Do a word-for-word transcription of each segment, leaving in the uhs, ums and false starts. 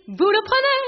Vous le prenez?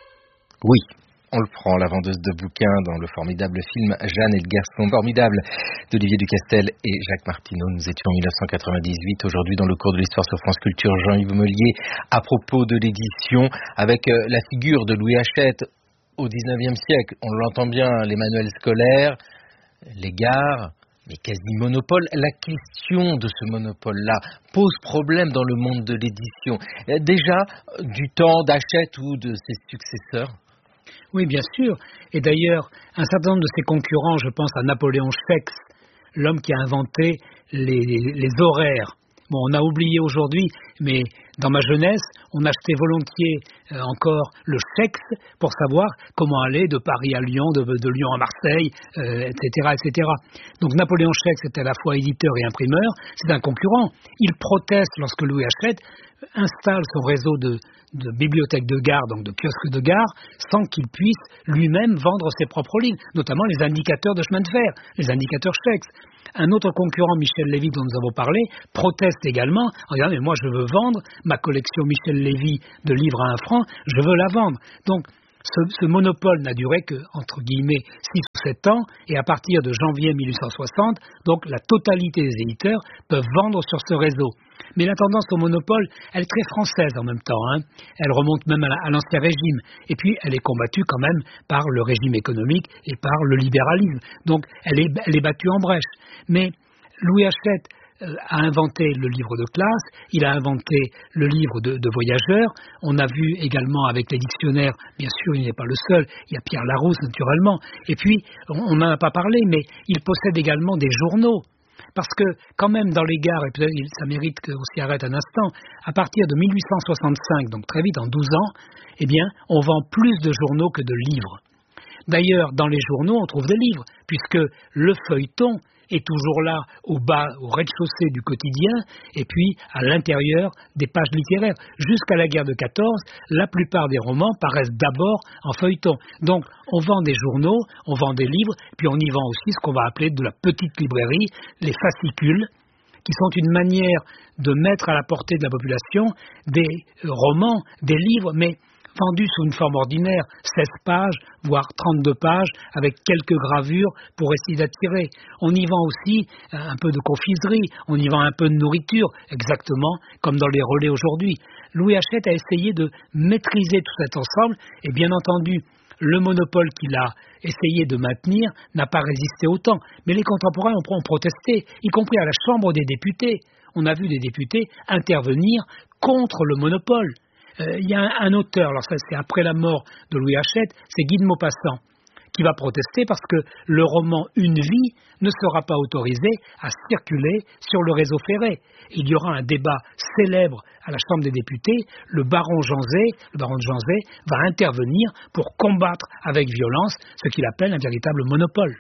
Oui, on le prend, la vendeuse de bouquins dans le formidable film Jeanne et le garçon formidable d'Olivier Ducastel et Jacques Martineau. Nous étions en mille neuf cent quatre-vingt-dix-huit, aujourd'hui dans le cours de l'histoire sur France Culture, Jean-Yves Mollier, à propos de l'édition, avec la figure de Louis Hachette au dix-neuvième siècle. On l'entend bien, les manuels scolaires, les gares, les quasi-monopoles. La question de ce monopole-là pose problème dans le monde de l'édition. Déjà, du temps d'Hachette ou de ses successeurs? Oui, bien sûr. Et d'ailleurs, un certain nombre de ses concurrents, je pense à Napoléon Schex, l'homme qui a inventé les, les horaires. Bon, on a oublié aujourd'hui, mais dans ma jeunesse, on achetait volontiers euh, encore le Schex pour savoir comment aller de Paris à Lyon, de, de Lyon à Marseille, euh, et cetera, et cetera. Donc Napoléon Schex était à la fois éditeur et imprimeur, c'est un concurrent. Il proteste lorsque Louis Hachette installe son réseau de, de bibliothèques de gare, donc de kiosques de gare, sans qu'il puisse lui-même vendre ses propres livres, notamment les indicateurs de chemin de fer, les indicateurs Schex. Un autre concurrent, Michel Lévy, dont nous avons parlé, proteste également en disant « mais moi je veux vendre ma collection Michel Lévy de livres à un franc, je veux la vendre ». Donc ce, ce monopole n'a duré que, entre guillemets, six ou sept ans, et à partir de janvier mille huit cent soixante, donc la totalité des éditeurs peuvent vendre sur ce réseau. Mais la tendance au monopole, elle est très française en même temps, hein. Elle remonte même à, la, à l'Ancien Régime, et puis elle est combattue quand même par le régime économique et par le libéralisme, donc elle est, elle est battue en brèche. Mais Louis Hachette euh, a inventé le livre de classe, il a inventé le livre de, de voyageurs, on a vu également avec les dictionnaires, bien sûr il n'est pas le seul, il y a Pierre Larousse naturellement, et puis on n'en a pas parlé, mais il possède également des journaux. Parce que quand même dans les gares, et peut-être ça mérite qu'on s'y arrête un instant, à partir de mille huit cent soixante-cinq, donc très vite en douze ans, eh bien on vend plus de journaux que de livres. D'ailleurs, dans les journaux, on trouve des livres, puisque le feuilleton est toujours là, au bas, au rez-de-chaussée du quotidien, et puis à l'intérieur des pages littéraires. Jusqu'à la guerre de quatorze, la plupart des romans paraissent d'abord en feuilleton. Donc, on vend des journaux, on vend des livres, puis on y vend aussi ce qu'on va appeler de la petite librairie, les fascicules, qui sont une manière de mettre à la portée de la population des romans, des livres, mais vendus sous une forme ordinaire, seize pages, voire trente-deux pages, avec quelques gravures pour essayer d'attirer. On y vend aussi un peu de confiserie, on y vend un peu de nourriture, exactement comme dans les relais aujourd'hui. Louis Hachette a essayé de maîtriser tout cet ensemble, et bien entendu, le monopole qu'il a essayé de maintenir n'a pas résisté au temps. Mais les contemporains ont protesté, y compris à la Chambre des députés. On a vu des députés intervenir contre le monopole. Euh, il y a un, un auteur, alors ça c'est après la mort de Louis Hachette, c'est Guy de Maupassant, qui va protester parce que le roman Une vie ne sera pas autorisé à circuler sur le réseau ferré. Il y aura un débat célèbre à la Chambre des députés, le baron Janzé, le baron de Janzé va intervenir pour combattre avec violence ce qu'il appelle un véritable monopole.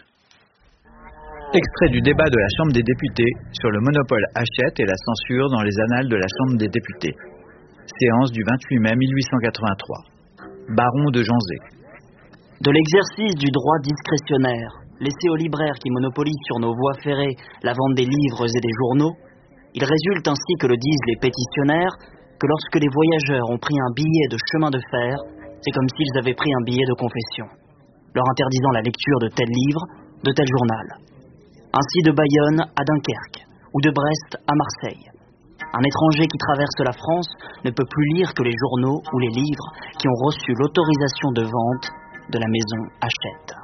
Extrait du débat de la Chambre des députés sur le monopole Hachette et la censure dans les annales de la Chambre des députés. Séance du vingt-huit mai mille huit cent quatre-vingt-trois. Baron de Janzé. De l'exercice du droit discrétionnaire, laissé aux libraires qui monopolisent sur nos voies ferrées la vente des livres et des journaux, il résulte ainsi que le disent les pétitionnaires, que lorsque les voyageurs ont pris un billet de chemin de fer, c'est comme s'ils avaient pris un billet de confession, leur interdisant la lecture de tel livre, de tel journal. Ainsi de Bayonne à Dunkerque, ou de Brest à Marseille. Un étranger qui traverse la France ne peut plus lire que les journaux ou les livres qui ont reçu l'autorisation de vente de la maison Hachette.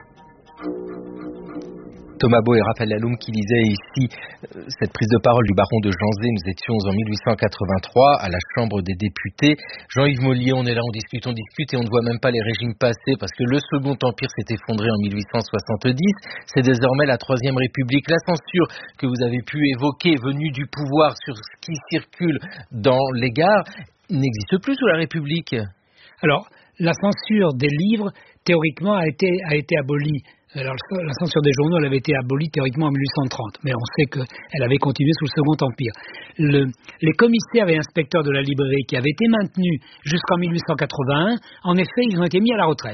Thomas Beau et Raphaël Laloum qui lisaient ici euh, cette prise de parole du baron de Janzé. Nous étions en mille huit cent quatre-vingt-trois à la Chambre des députés. Jean-Yves Mollier, on est là, on discute, on discute et on ne voit même pas les régimes passer parce que le Second Empire s'est effondré en mille huit cent soixante-dix. C'est désormais la Troisième République. La censure que vous avez pu évoquer, venue du pouvoir sur ce qui circule dans les gares, n'existe plus sous la République. Alors, la censure des livres, théoriquement, a été, a été abolie. Alors, la censure des journaux, elle avait été abolie théoriquement en mille huit cent trente, mais on sait qu'elle avait continué sous le Second Empire. Le, les commissaires et inspecteurs de la librairie qui avaient été maintenus jusqu'en mille huit cent quatre-vingt-un, en effet, ils ont été mis à la retraite.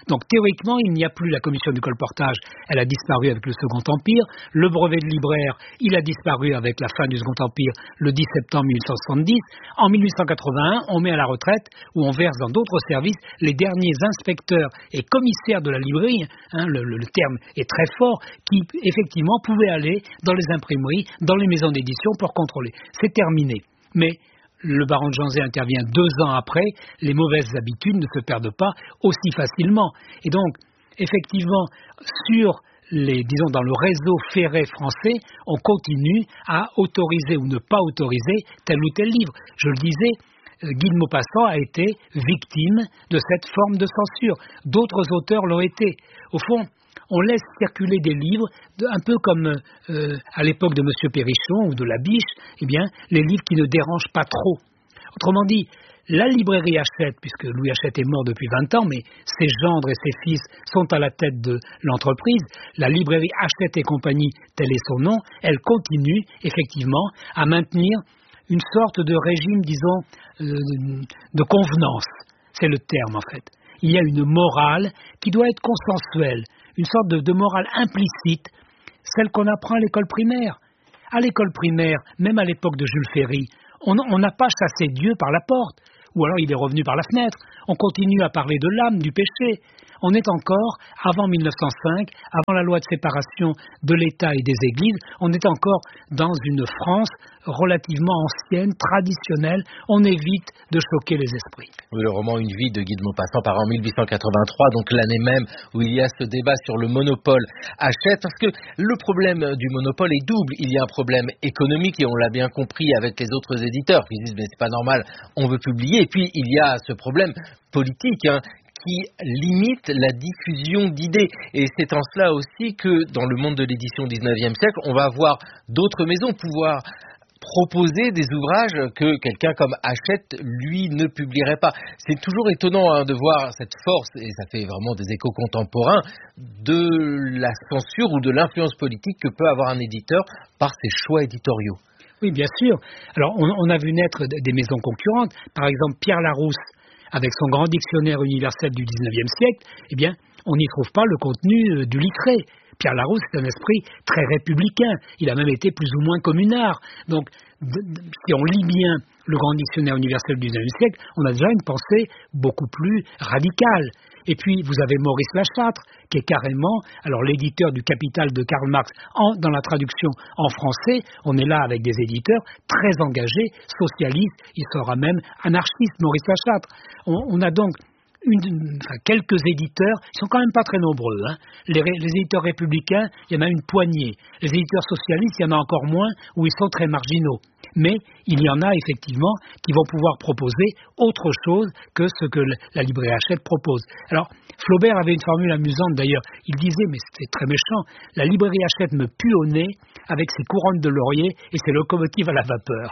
Donc théoriquement, il n'y a plus la commission du colportage, elle a disparu avec le Second Empire. Le brevet de libraire, il a disparu avec la fin du Second Empire, le dix septembre mille huit cent soixante-dix. En mille huit cent quatre-vingt-un, on met à la retraite, ou on verse dans d'autres services, les derniers inspecteurs et commissaires de la librairie, hein, le, le, le terme est très fort, qui effectivement pouvaient aller dans les imprimeries, dans les maisons d'édition pour contrôler. C'est terminé. Mais le baron de Janzé intervient deux ans après, les mauvaises habitudes ne se perdent pas aussi facilement. Et donc, effectivement, sur les, disons, dans le réseau ferré français, on continue à autoriser ou ne pas autoriser tel ou tel livre. Je le disais, Guy de Maupassant a été victime de cette forme de censure. D'autres auteurs l'ont été. Au fond, on laisse circuler des livres, un peu comme euh, à l'époque de M. Perrichon ou de Labiche, eh bien, les livres qui ne dérangent pas trop. Autrement dit, la librairie Hachette, puisque Louis Hachette est mort depuis vingt ans, mais ses gendres et ses fils sont à la tête de l'entreprise, la librairie Hachette et compagnie, tel est son nom, elle continue effectivement à maintenir une sorte de régime, disons, euh, de convenance. C'est le terme en fait. Il y a une morale qui doit être consensuelle, une sorte de, de morale implicite, celle qu'on apprend à l'école primaire. À l'école primaire, même à l'époque de Jules Ferry, on n'a pas chassé Dieu par la porte, ou alors il est revenu par la fenêtre. On continue à parler de l'âme, du péché. On est encore, avant mille neuf cent cinq, avant la loi de séparation de l'État et des Églises, on est encore dans une France relativement ancienne, traditionnelle. On évite de choquer les esprits. Le roman Une vie de Guy de Maupassant paraît en mille huit cent quatre-vingt-trois, donc l'année même où il y a ce débat sur le monopole Hachette, parce que le problème du monopole est double. Il y a un problème économique, et on l'a bien compris avec les autres éditeurs, qui disent mais c'est pas normal, on veut publier. Et puis il y a ce problème politique, hein, qui limite la diffusion d'idées. Et c'est en cela aussi que dans le monde de l'édition au dix-neuvième siècle, on va voir d'autres maisons pouvoir proposer des ouvrages que quelqu'un comme Hachette, lui, ne publierait pas. C'est toujours étonnant hein, de voir cette force, et ça fait vraiment des échos contemporains, de la censure ou de l'influence politique que peut avoir un éditeur par ses choix éditoriaux. Oui, bien sûr. Alors, on, on a vu naître des maisons concurrentes. Par exemple, Pierre Larousse, avec son grand dictionnaire universel du dix-neuvième siècle, eh bien, on n'y trouve pas le contenu du Littré. Pierre Larousse est un esprit très républicain. Il a même été plus ou moins communard. Donc, si on lit bien le grand dictionnaire universel du dix-neuvième siècle, on a déjà une pensée beaucoup plus radicale. Et puis, vous avez Maurice Lachâtre, qui est carrément, alors l'éditeur du Capital de Karl Marx, en, dans la traduction en français, on est là avec des éditeurs très engagés, socialistes, il sera même anarchiste, Maurice Lachâtre. On, on a donc Une, enfin, quelques éditeurs, ils sont quand même pas très nombreux. Hein. Les, les éditeurs républicains, il y en a une poignée. Les éditeurs socialistes, il y en a encore moins, où ils sont très marginaux. Mais il y en a effectivement qui vont pouvoir proposer autre chose que ce que la librairie Hachette propose. Alors, Flaubert avait une formule amusante d'ailleurs. Il disait, mais c'était très méchant, la librairie Hachette me pue au nez avec ses couronnes de laurier et ses locomotives à la vapeur.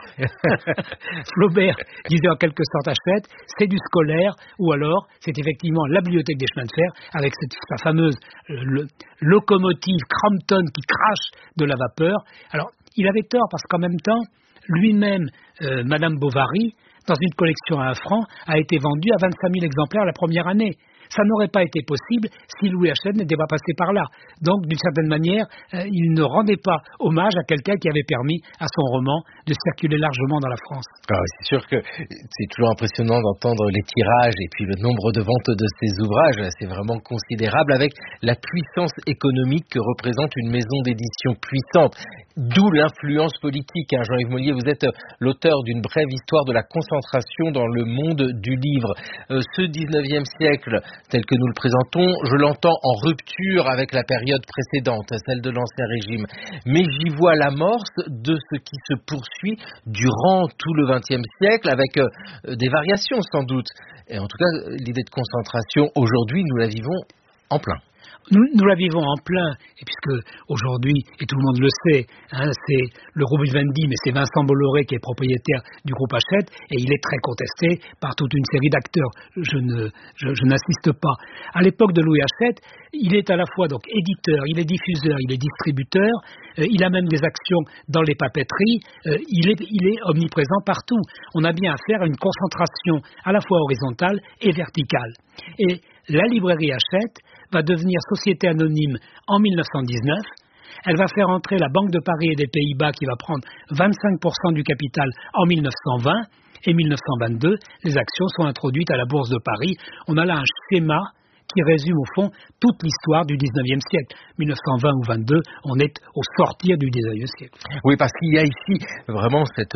Flaubert disait en quelque sorte Hachette, c'est du scolaire, ou alors c'est effectivement la bibliothèque des chemins de fer avec cette, sa fameuse le, locomotive Crampton qui crache de la vapeur. Alors, il avait tort parce qu'en même temps, lui-même, euh, Madame Bovary, dans une collection à un franc, a été vendue à vingt-cinq mille exemplaires la première année. Ça n'aurait pas été possible si Louis Hachette n'était pas passé par là. Donc, d'une certaine manière, euh, il ne rendait pas hommage à quelqu'un qui avait permis à son roman de circuler largement dans la France. Ah, c'est sûr que c'est toujours impressionnant d'entendre les tirages et puis le nombre de ventes de ces ouvrages. C'est vraiment considérable avec la puissance économique que représente une maison d'édition puissante. D'où l'influence politique. Hein. Jean-Yves Mollier, vous êtes l'auteur d'une brève histoire de la concentration dans le monde du livre. Euh, ce dix-neuvième siècle, tel que nous le présentons, je l'entends en rupture avec la période précédente, celle de l'Ancien Régime. Mais j'y vois l'amorce de ce qui se poursuit durant tout le vingtième siècle, avec euh, des variations sans doute. Et en tout cas, l'idée de concentration, aujourd'hui, nous la vivons en plein. Nous, nous la vivons en plein, et puisque aujourd'hui, et tout le monde le sait, hein, c'est le groupe Vivendi, mais c'est Vincent Bolloré qui est propriétaire du groupe Hachette, et il est très contesté par toute une série d'acteurs. Je, ne, je, je n'insiste pas. À l'époque de Louis Hachette, il est à la fois donc éditeur, il est diffuseur, il est distributeur, euh, il a même des actions dans les papeteries, euh, il, est, il est omniprésent partout. On a bien affaire à une concentration à la fois horizontale et verticale. Et la librairie Hachette va devenir société anonyme en mille neuf cent dix-neuf. Elle va faire entrer la Banque de Paris et des Pays-Bas qui va prendre vingt-cinq pour cent du capital en mille neuf cent vingt. Et mille neuf cent vingt-deux, les actions sont introduites à la Bourse de Paris. On a là un schéma qui résume au fond toute l'histoire du dix-neuvième siècle. mille neuf cent vingt ou vingt-deux, on est au sortir du dix-neuvième siècle. Oui, parce qu'il y a ici vraiment cette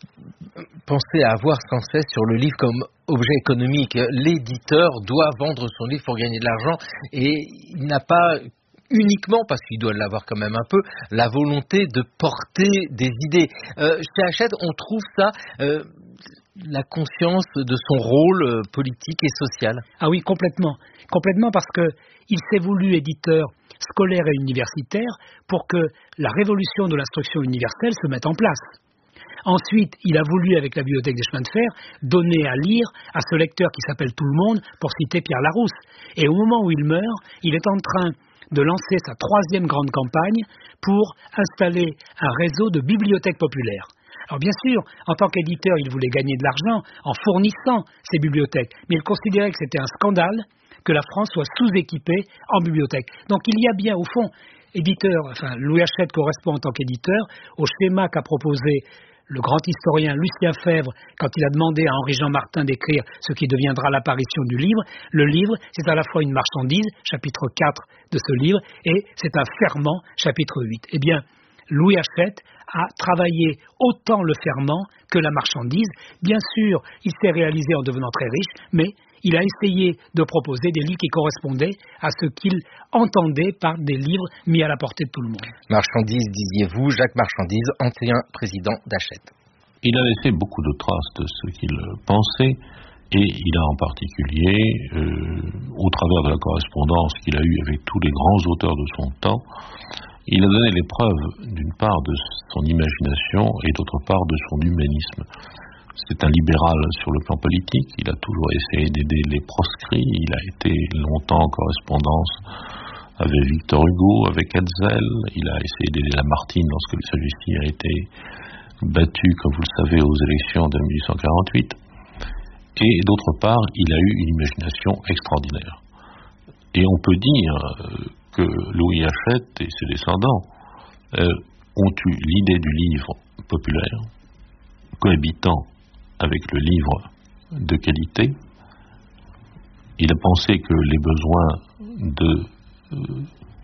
pensée à avoir sans cesse sur le livre comme objet économique. L'éditeur doit vendre son livre pour gagner de l'argent et il n'a pas uniquement, parce qu'il doit l'avoir quand même un peu, la volonté de porter des idées. Euh, chez Hachette, on trouve ça... Euh, la conscience de son rôle politique et social. Ah oui, complètement. Complètement parce qu'il s'est voulu éditeur scolaire et universitaire pour que la révolution de l'instruction universelle se mette en place. Ensuite, il a voulu, avec la bibliothèque des chemins de fer, donner à lire à ce lecteur qui s'appelle Tout le monde, pour citer Pierre Larousse. Et au moment où il meurt, il est en train de lancer sa troisième grande campagne pour installer un réseau de bibliothèques populaires. Alors bien sûr, en tant qu'éditeur, il voulait gagner de l'argent en fournissant ces bibliothèques, mais il considérait que c'était un scandale que la France soit sous-équipée en bibliothèques. Donc il y a bien, au fond, éditeur, enfin Louis Hachette correspond en tant qu'éditeur au schéma qu'a proposé le grand historien Lucien Febvre quand il a demandé à Henri-Jean Martin d'écrire ce qui deviendra l'apparition du livre. Le livre, c'est à la fois une marchandise, chapitre quatre de ce livre, et c'est un ferment, chapitre huit. Eh bien, Louis Hachette a travaillé autant le ferment que la marchandise. Bien sûr, il s'est réalisé en devenant très riche, mais il a essayé de proposer des livres qui correspondaient à ce qu'il entendait par des livres mis à la portée de tout le monde. Marchandise, disiez-vous, Jacques Marchandise, ancien président d'Hachette. Il a laissé beaucoup de traces de ce qu'il pensait, et il a en particulier, euh, au travers de la correspondance qu'il a eue avec tous les grands auteurs de son temps, il a donné les preuves, d'une part, de son imagination et d'autre part, de son humanisme. C'est un libéral sur le plan politique, il a toujours essayé d'aider les proscrits, il a été longtemps en correspondance avec Victor Hugo, avec Hetzel, il a essayé d'aider Lamartine lorsque celui-ci a été battu, comme vous le savez, aux élections de mille huit cent quarante-huit. Et d'autre part, il a eu une imagination extraordinaire. Et on peut dire que Louis Hachette et ses descendants euh, ont eu l'idée du livre populaire, cohabitant avec le livre de qualité. Il a pensé que les besoins de euh,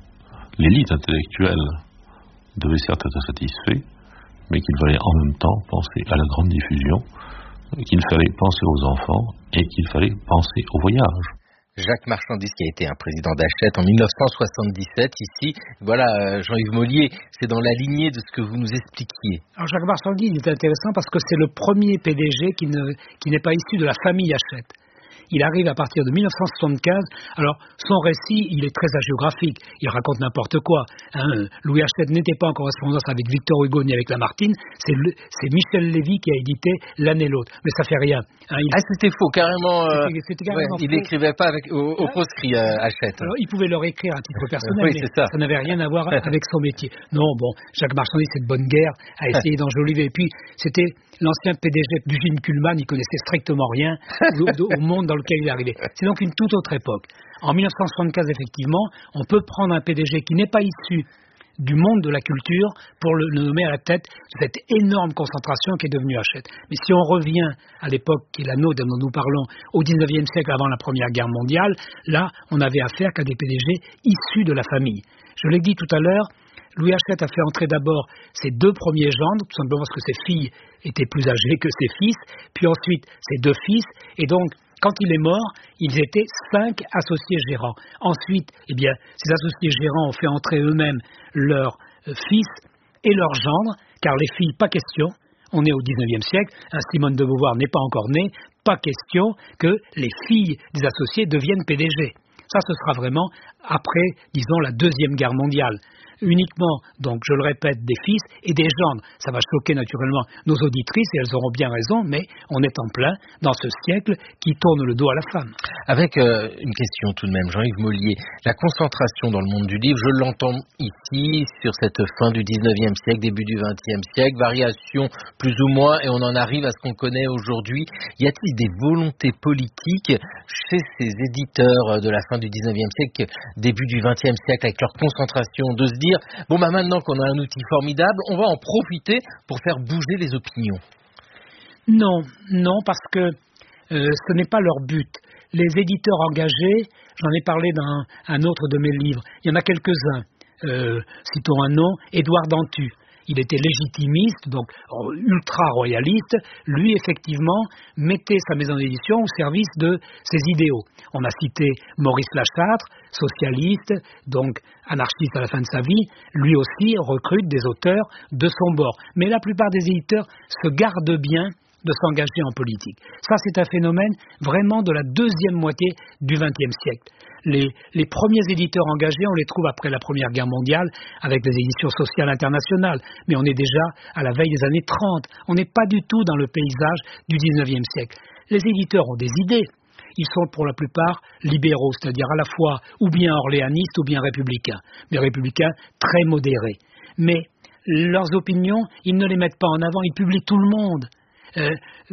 l'élite intellectuelle devaient certes être satisfaits, mais qu'il fallait en même temps penser à la grande diffusion, qu'il fallait penser aux enfants et qu'il fallait penser au voyage. Jacques Marchandise, qui a été un président d'Hachette en mille neuf cent soixante-dix-sept, ici, voilà, Jean-Yves Mollier, c'est dans la lignée de ce que vous nous expliquiez. Alors Jacques Marchandise est intéressant parce que c'est le premier P D G qui, ne, qui n'est pas issu de la famille Hachette. Il arrive à partir de mille neuf cent soixante-quinze. Alors, son récit, il est très hagiographique. Il raconte n'importe quoi. Hein. Louis Hachette n'était pas en correspondance avec Victor Hugo ni avec Lamartine. C'est, le, c'est Michel Lévy qui a édité l'un et l'autre. Mais ça fait rien. Hein, il... Ah, c'était faux, carrément. Euh... C'était, c'était carrément ouais, il n'écrivait pas avec, au, au proscrit, euh, Hachette. Alors, il pouvait leur écrire à titre personnel, oui, mais c'est ça. ça n'avait rien à voir avec son métier. Non, bon, Jacques Marchandise, c'est de bonne guerre, a essayé d'enjoliver. Et puis, c'était l'ancien P D G d'Eugène Kuhlmann, il connaissait strictement rien au, au monde dans lequel il est arrivé. C'est donc une toute autre époque. En mille neuf cent soixante-quinze, effectivement, on peut prendre un P D G qui n'est pas issu du monde de la culture pour le, le nommer à la tête de cette énorme concentration qui est devenue Hachette. Mais si on revient à l'époque qui est la nôtre dont nous parlons, au dix-neuvième siècle avant la Première Guerre mondiale, là, on avait affaire qu'à des P D G issus de la famille. Je l'ai dit tout à l'heure, Louis Hachette a fait entrer d'abord ses deux premiers gendres, tout simplement parce que ses filles étaient plus âgées que ses fils, puis ensuite ses deux fils, et donc, quand il est mort, ils étaient cinq associés gérants. Ensuite, eh bien, ces associés gérants ont fait entrer eux-mêmes leurs fils et leurs gendres, car les filles, pas question, on est au dix-neuvième siècle, hein, Simone de Beauvoir n'est pas encore née, pas question que les filles des associés deviennent P D G. Ça, ce sera vraiment après, disons, la Deuxième Guerre mondiale. Uniquement, donc je le répète, des fils et des gendres. Ça va choquer naturellement nos auditrices et elles auront bien raison, mais on est en plein dans ce siècle qui tourne le dos à la femme. Avec euh, une question tout de même, Jean-Yves Mollier. La concentration dans le monde du livre, je l'entends ici, sur cette fin du dix-neuvième siècle, début du vingtième siècle, variation plus ou moins, et on en arrive à ce qu'on connaît aujourd'hui. Y a-t-il des volontés politiques chez ces éditeurs de la fin du dix-neuvième siècle, début du vingtième siècle, avec leur concentration, de se dire, bon bah maintenant qu'on a un outil formidable, on va en profiter pour faire bouger les opinions? Non, non, parce que euh, ce n'est pas leur but. Les éditeurs engagés, j'en ai parlé dans un autre de mes livres, il y en a quelques-uns. Euh, citons un nom, Édouard Dantu. Il était légitimiste, donc ultra-royaliste. Lui, effectivement, mettait sa maison d'édition au service de ses idéaux. On a cité Maurice Lachâtre, socialiste, donc anarchiste à la fin de sa vie. Lui aussi recrute des auteurs de son bord. Mais la plupart des éditeurs se gardent bien de s'engager en politique. Ça, c'est un phénomène vraiment de la deuxième moitié du vingtième siècle. Les, les premiers éditeurs engagés, on les trouve après la Première Guerre mondiale avec les éditions sociales internationales. Mais on est déjà à la veille des années trente. On n'est pas du tout dans le paysage du dix-neuvième siècle. Les éditeurs ont des idées. Ils sont pour la plupart libéraux, c'est-à-dire à la fois ou bien orléanistes ou bien républicains. Des républicains très modérés. Mais leurs opinions, ils ne les mettent pas en avant, ils publient tout le monde. Euh,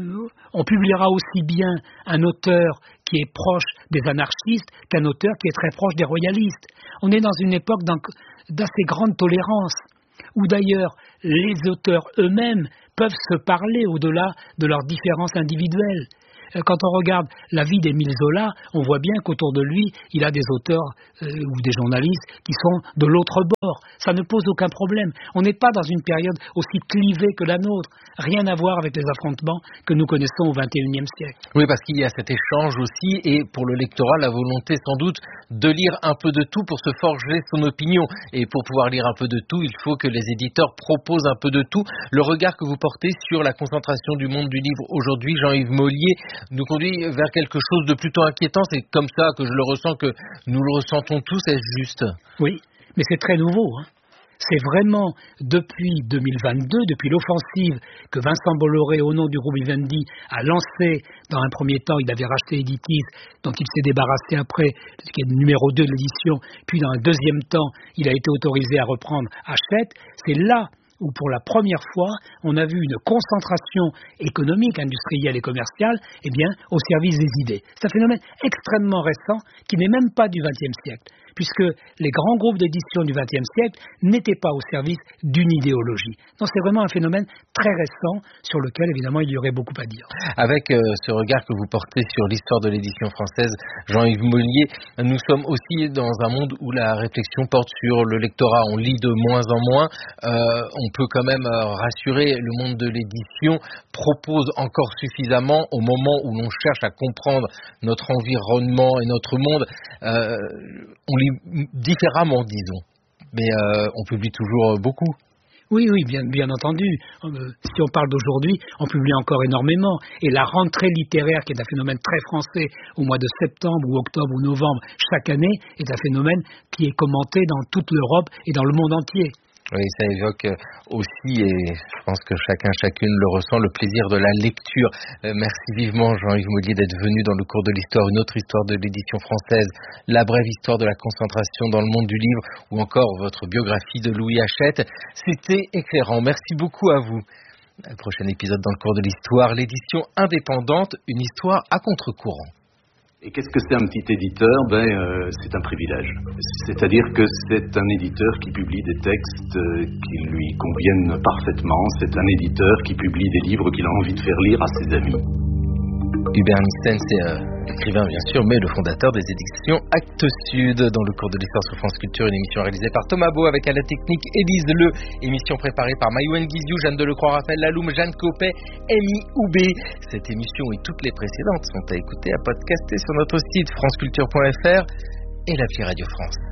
on publiera aussi bien un auteur qui est proche des anarchistes qu'un auteur qui est très proche des royalistes. On est dans une époque d'assez grande tolérance, où d'ailleurs les auteurs eux-mêmes peuvent se parler au-delà de leurs différences individuelles. Quand on regarde la vie d'Émile Zola, on voit bien qu'autour de lui, il a des auteurs euh, ou des journalistes qui sont de l'autre bord. Ça ne pose aucun problème. On n'est pas dans une période aussi clivée que la nôtre. Rien à voir avec les affrontements que nous connaissons au vingt et unième siècle. Oui, parce qu'il y a cet échange aussi, et pour le lectorat, la volonté sans doute de lire un peu de tout pour se forger son opinion. Et pour pouvoir lire un peu de tout, il faut que les éditeurs proposent un peu de tout. Le regard que vous portez sur la concentration du monde du livre aujourd'hui, Jean-Yves Mollier, nous conduit vers quelque chose de plutôt inquiétant. C'est comme ça que je le ressens, que nous le ressentons tous, est-ce juste? Oui, mais c'est très nouveau, hein. C'est vraiment depuis deux mille vingt-deux, depuis l'offensive que Vincent Bolloré, au nom du groupe Vivendi, a lancé. Dans un premier temps, il avait racheté Editis, dont il s'est débarrassé après, qui est le numéro deux de l'édition. Puis dans un deuxième temps, il a été autorisé à reprendre Hachette. C'est là où pour la première fois, on a vu une concentration économique, industrielle et commerciale, eh bien, au service des idées. C'est un phénomène extrêmement récent qui n'est même pas du vingtième siècle, puisque les grands groupes d'édition du vingtième siècle n'étaient pas au service d'une idéologie. Donc c'est vraiment un phénomène très récent sur lequel, évidemment, il y aurait beaucoup à dire. Avec euh, ce regard que vous portez sur l'histoire de l'édition française, Jean-Yves Mollier, nous sommes aussi dans un monde où la réflexion porte sur le lectorat. On lit de moins en moins. Euh, on peut quand même euh, rassurer, le monde de l'édition propose encore suffisamment au moment où l'on cherche à comprendre notre environnement et notre monde. Euh, on lit différemment, disons, mais euh, on publie toujours beaucoup. Oui, oui, bien, bien entendu. Euh, si on parle d'aujourd'hui, on publie encore énormément. Et la rentrée littéraire, qui est un phénomène très français, au mois de septembre ou octobre ou novembre, chaque année, est un phénomène qui est commenté dans toute l'Europe et dans le monde entier. Oui, ça évoque aussi, et je pense que chacun, chacune le ressent, le plaisir de la lecture. Euh, merci vivement, Jean-Yves Mollier, d'être venu dans le cours de l'histoire, une autre histoire de l'édition française, la brève histoire de la concentration dans le monde du livre, ou encore votre biographie de Louis Hachette. C'était éclairant. Merci beaucoup à vous. Le prochain épisode dans le cours de l'histoire, l'édition indépendante, une histoire à contre-courant. Et qu'est-ce que c'est un petit éditeur? Ben, euh, c'est un privilège. C'est-à-dire que c'est un éditeur qui publie des textes euh, qui lui conviennent parfaitement. C'est un éditeur qui publie des livres qu'il a envie de faire lire à ses amis. Hubert Nissen, c'est euh, écrivain bien sûr, mais le fondateur des éditions Actes Sud. Dans le cours de l'histoire sur France Culture, une émission réalisée par Thomas Beau avec à la technique Élise Le. Émission préparée par Mayouen Guizou, Jeanne Delecroix, Raphaël Laloum, Jeanne Copet, Amy Houbé. Cette émission et toutes les précédentes sont à écouter, à podcaster sur notre site franceculture point f r et l'appli Radio France.